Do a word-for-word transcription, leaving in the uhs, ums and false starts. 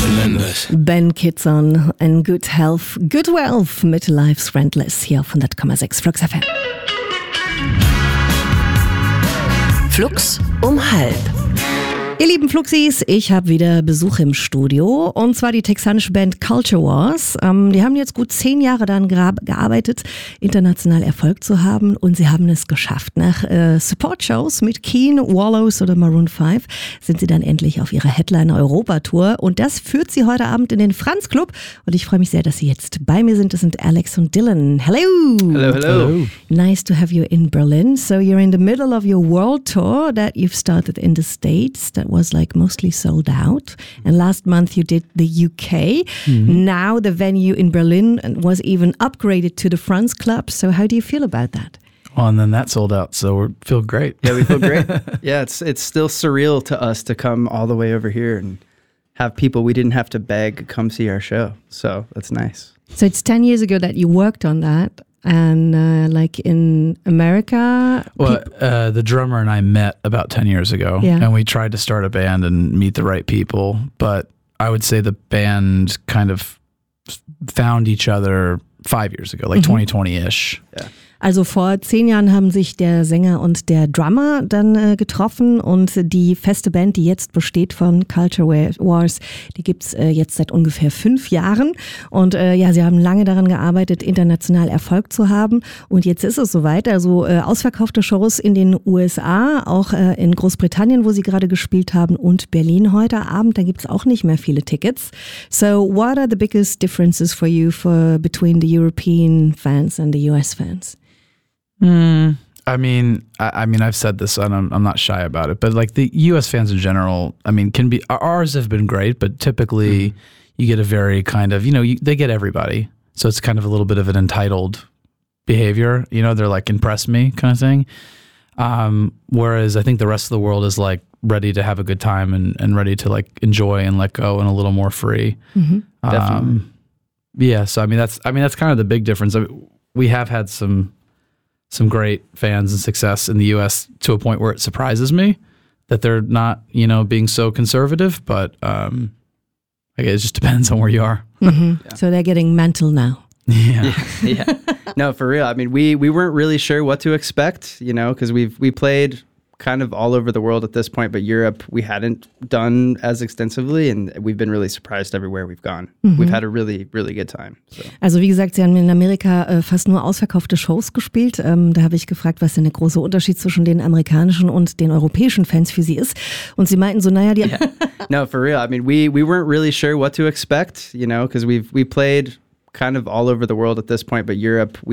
Friendless. Ben Kitson and Good Health, Good Wealth mit Life's Friendless hier auf hundert Komma sechs Flux F M. Flux um halb. Ihr lieben Fluxis, ich habe wieder Besuch im Studio und zwar die texanische Band Culture Wars. Ähm, die haben jetzt gut zehn Jahre daran gearbeitet, international Erfolg zu haben und sie haben es geschafft. Nach äh, Support-Shows mit Keen, Wallows oder Maroon fünf sind sie dann endlich auf ihrer Headliner-Europa-Tour und das führt sie heute Abend in den Franz Club und ich freue mich sehr, dass sie jetzt bei mir sind. Das sind Alex und Dylan. Hello! Hello, hello. Nice to have you in Berlin. So you're in the middle of your world tour that you've started in the States. That was like mostly sold out. And last month you did the U K. Mm-hmm. Now the venue in Berlin was even upgraded to the Franz Club. So how do you feel about that? Well, and then that sold out, so we feel great. Yeah, we feel great. Yeah, it's it's still surreal to us to come all the way over here and have people we didn't have to beg come see our show. So that's nice. So it's ten years ago that you worked on that. And uh, like in America? Well, uh, the drummer and I met about ten years ago. Yeah. And we tried to start a band and meet the right people. But I would say the band kind of found each other five years ago, like mm-hmm. twenty twenty-ish. Yeah. Also vor zehn Jahren haben sich der Sänger und der Drummer dann äh, getroffen und die feste Band, die jetzt besteht von Culture Wars, die gibt's äh, jetzt seit ungefähr fünf Jahren und äh, ja, sie haben lange daran gearbeitet, international Erfolg zu haben und jetzt ist es soweit, also äh, ausverkaufte Shows in den U S A, auch äh, in Großbritannien, wo sie gerade gespielt haben und Berlin heute Abend, da gibt's auch nicht mehr viele Tickets. So what are the biggest differences for you for between the European fans and the U S fans? Mm, I mean, I, I mean, I've said this, and I'm, I'm not shy about it. But like the U S fans in general, I mean, can be ours have been great, but typically mm-hmm. you get a very kind of, you know, you, they get everybody, so it's kind of a little bit of an entitled behavior. You know, they're like impress me kind of thing. Um, whereas I think the rest of the world is like ready to have a good time and, and ready to like enjoy and let go and a little more free. Mm-hmm. Definitely. Um, yeah. So I mean, that's I mean that's kind of the big difference. I mean, we have had some. some great fans and success in the U S to a point where it surprises me that they're not, you know, being so conservative, but um, I guess it just depends on where you are. Mm-hmm. Yeah. So they're getting mental now. Yeah. yeah. yeah. No, for real. I mean, we we weren't really sure what to expect, you know, because we've we played kind of all over the world at this point, but Europe we hadn't done as extensively and we've been really surprised everywhere we've gone. Mhm. We've had a really, really good time. So. Also wie gesagt, sie haben in Amerika äh, fast nur ausverkaufte Shows gespielt. Ähm, da habe ich gefragt, was denn der große Unterschied zwischen den amerikanischen und den europäischen Fans für sie ist. Und sie meinten so, naja, die... Yeah. No, for real. I mean, we, we weren't really sure what to expect, you know, because we've we played kind of all over the world at this point, but Europe...